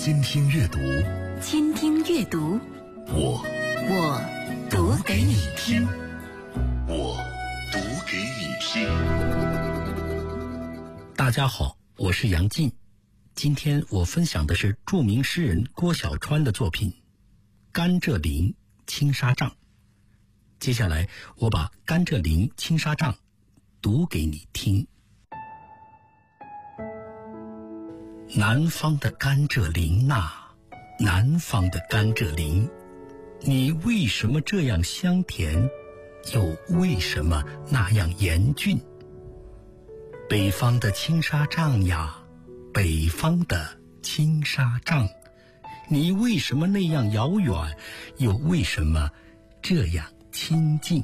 倾听阅读， 倾听阅读， 我读给你听， 我读给你听。 大家好，我是杨进。今天我分享的是著名诗人郭小川的作品《甘蔗林青纱帐》。接下来我把《甘蔗林青纱帐》读给你听。南方的甘蔗林呐，南方的甘蔗林，你为什么这样香甜，又为什么那样严峻？北方的青纱帐呀，北方的青纱帐，你为什么那样遥远，又为什么这样亲近？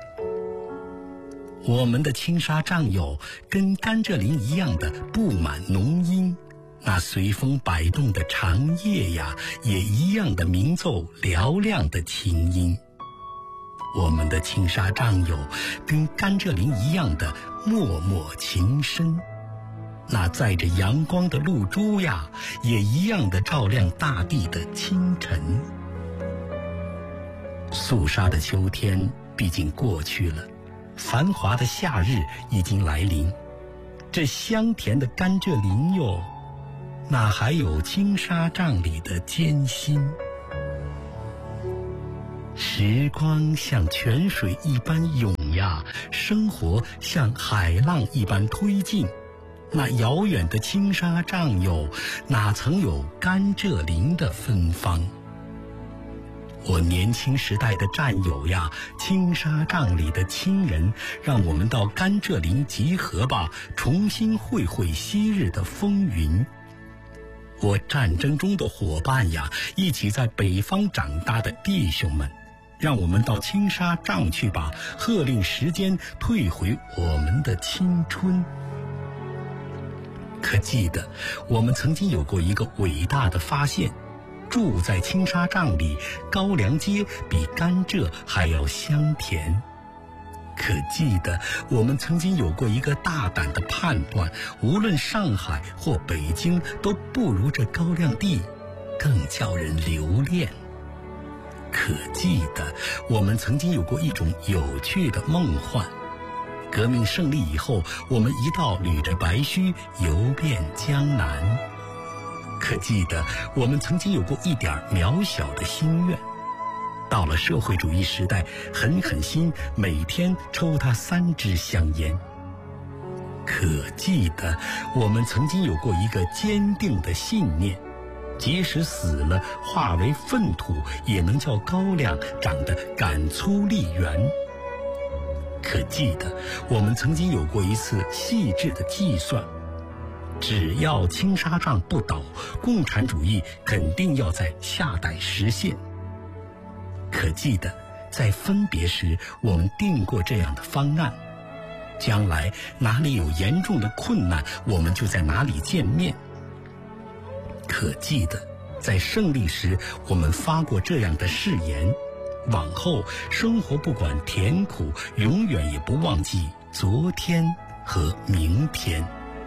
我们的青纱帐有跟甘蔗林一样的布满浓荫，那随风摆动的长叶呀，也一样的鸣奏嘹亮的琴音。我们的青纱帐有跟甘蔗林一样的脉脉情深，那载着阳光的露珠呀，也一样的照亮大地的清晨。肃杀的秋天毕竟过去了，繁华的夏日已经来临。这香甜的甘蔗林哟，哪还有青纱帐里的艰辛？时光像泉水一般涌呀，生活像海浪一般推进。那遥远的青纱帐哟，哪曾有甘蔗林的芬芳？我年轻时代的战友呀，青纱帐里的亲人，让我们到甘蔗林集合吧，重新会会昔日的风云。我战争中的伙伴呀，一起在北方长大的弟兄们，让我们到青纱帐去吧，喝令时间退回我们的青春。可记得我们曾经有过一个伟大的发现，住在青纱帐里，高粱秸比甘蔗还要香甜。可记得我们曾经有过一个大胆的判断，无论上海或北京都不如这高粱地更叫人留恋。可记得我们曾经有过一种有趣的梦幻，革命胜利以后，我们一道捋着白须游遍江南。可记得我们曾经有过一点渺小的心愿，到了社会主义时代，狠狠心每天抽他3支香烟。可记得我们曾经有过一个坚定的信念，即使死了化为粪土，也能叫高粱长得杆粗力圆。可记得我们曾经有过一次细致的计算，只要青纱帐不倒，共产主义肯定要在下代实现。可记得在分别时，我们定过这样的方案，将来哪里有严重的困难，我们就在哪里见面。可记得在胜利时，我们发过这样的誓言，往后生活不管甜苦，永远也不忘记昨天和明天。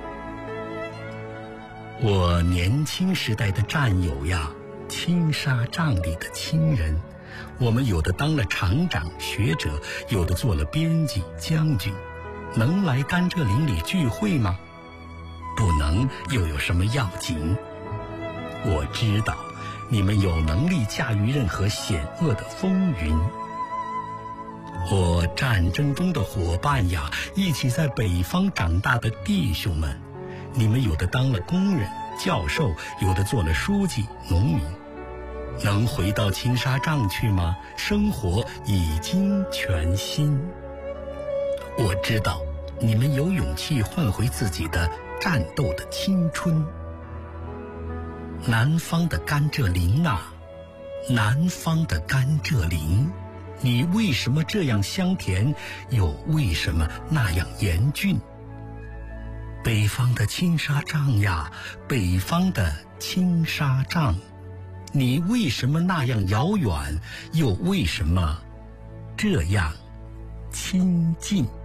我年轻时代的战友呀，青纱帐里的亲人，我们有的当了厂长学者，有的做了编辑将军，能来甘蔗林里聚会吗？不能又有什么要紧？我知道你们有能力驾驭任何险恶的风云。我战争中的伙伴呀，一起在北方长大的弟兄们，你们有的当了工人教授，有的做了书记农民，能回到青纱帐去吗？生活已经全新。我知道你们有勇气换回自己的战斗的青春。南方的甘蔗林啊，南方的甘蔗林，你为什么这样香甜，又为什么那样严峻？北方的青纱帐呀，北方的青纱帐，你为什么那样遥远，又为什么这样亲近？